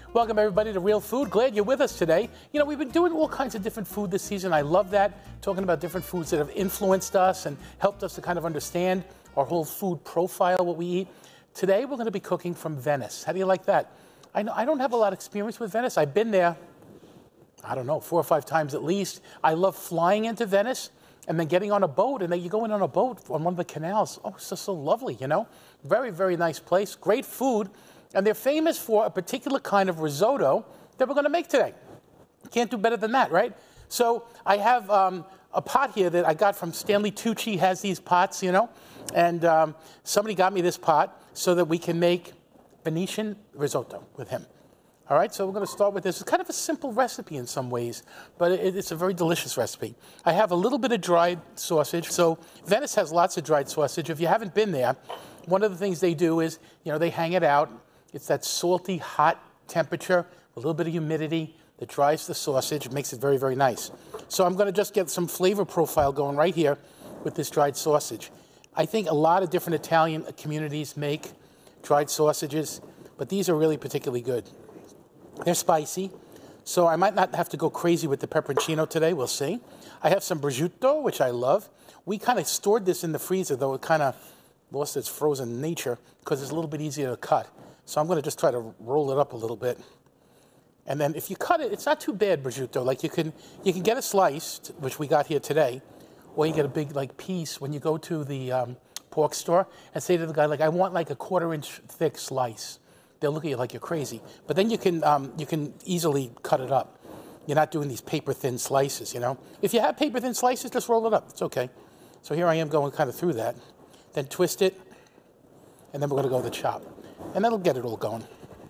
Welcome everybody to Real Food. Glad you're with us today. You know, we've been doing all kinds of different food this season. I love that, talking about different foods that have influenced us and helped us to kind of understand our whole food profile, what we eat. Today we're going to be cooking from Venice. How do you like that? I don't have a lot of experience with Venice. I've been there, I don't know, 4 or 5 times at least. I love flying into Venice and then getting on a boat, and then you go in on a boat on one of the canals. Oh, it's just so lovely, you know? Very, very nice place, great food. And they're famous for a particular kind of risotto that we're going to make today. Can't do better than that, right? So I have a pot here that I got from Stanley Tucci. Has these pots, you know, and somebody got me this pot so that we can make Venetian risotto with him. All right, so we're going to start with this. It's kind of a simple recipe in some ways, but it's a very delicious recipe. I have a little bit of dried sausage. So Venice has lots of dried sausage. If you haven't been there, one of the things they do is, you know, they hang it out. It's that salty, hot temperature, a little bit of humidity that dries the sausage. It makes it very, very nice. So I'm going to just get some flavor profile going right here with this dried sausage. I think a lot of different Italian communities make dried sausages, but these are really particularly good. They're spicy, so I might not have to go crazy with the pepperoncino today. We'll see. I have some prosciutto, which I love. We kind of stored this in the freezer, though it kind of lost its frozen nature because it's a little bit easier to cut. So I'm going to just try to roll it up a little bit. And then if you cut it, it's not too bad, prosciutto. Like you can get a slice, which we got here today, or you get a big like piece when you go to the pork store and say to the guy, like, I want like a 1/4-inch thick slice. They'll look at you like you're crazy. But then you can easily cut it up. You're not doing these paper-thin slices, you know. If you have paper-thin slices, just roll it up. It's okay. So here I am going kind of through that. Then twist it, and then we're going to go to the chop. And that'll get it all going.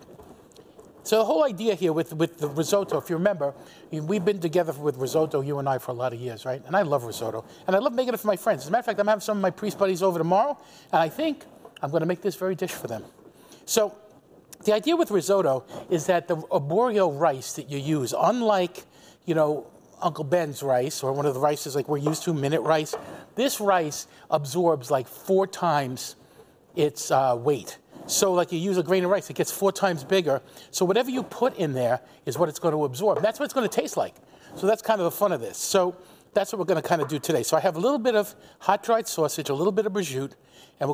So the whole idea here with the risotto, if you remember, we've been together with risotto, you and I, for a lot of years, right? And I love risotto. And I love making it for my friends. As a matter of fact, I'm having some of my priest buddies over tomorrow, and I think I'm going to make this very dish for them. So the idea with risotto is that the arborio rice that you use, unlike, you know, Uncle Ben's rice or one of the rices like we're used to, minute rice, this rice absorbs like 4 times its weight. So like you use a grain of rice, it gets 4 times bigger. So whatever you put in there is what it's going to absorb. That's what it's going to taste like. So that's kind of the fun of this. So that's what we're going to kind of do today. So I have a little bit of hot dried sausage, a little bit of prosciutto,